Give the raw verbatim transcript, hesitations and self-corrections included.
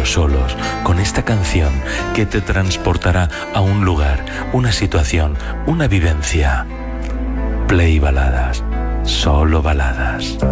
ellos solos con esta canción que te transportará a un lugar, una situación, una vivencia. Play Baladas, solo baladas.